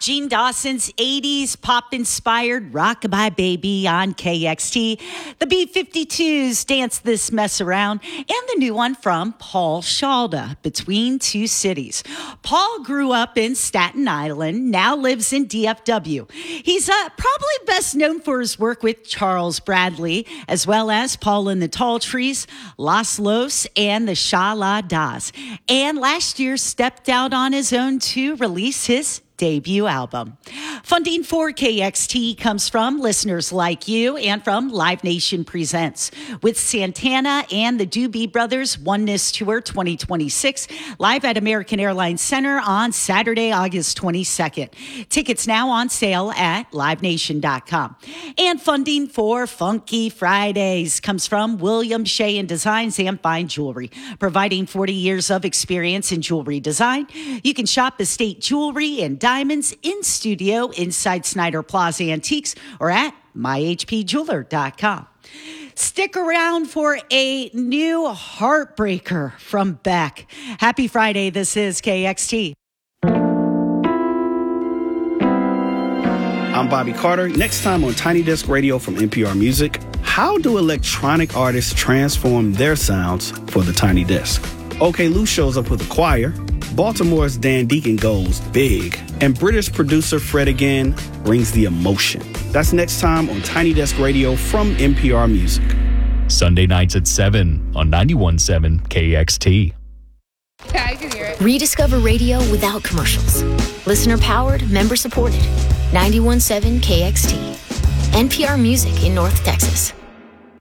Gene Dawson's 80s pop-inspired Rockabye Baby on KXT. The B-52s Dance This Mess Around, and the new one from Paul Shalda, Between Two Cities. Paul grew up in Staten Island, now lives in DFW. He's probably best known for his work with Charles Bradley, as well as Paul and the Tall Trees, Los Los, and the Sha La Das. And last year stepped out on his own to release his debut album. Funding for KXT comes from listeners like you and from Live Nation Presents. With Santana and the Doobie Brothers Oneness Tour 2026 live at American Airlines Center on Saturday, August 22nd. Tickets now on sale at livenation.com. And funding for Funky Fridays comes from William Shea and Designs and Fine Jewelry, providing 40 years of experience in jewelry design. You can shop estate jewelry and diamonds in studio inside Snyder Plaza Antiques or at myhpjeweler.com. Stick around for a new heartbreaker from Beck. Happy Friday. This is KXT. I'm Bobby Carter. Next time on Tiny Desk Radio from NPR Music, how do electronic artists transform their sounds for the Tiny Desk? OK Lou shows up with a choir. Baltimore's Dan Deacon goes big. And British producer Fred again brings the emotion. That's next time on Tiny Desk Radio from NPR Music. Sunday nights at 7 on 91.7 KXT. Yeah, I can hear it. Rediscover radio without commercials. Listener powered, member supported. 91.7 KXT. NPR Music in North Texas.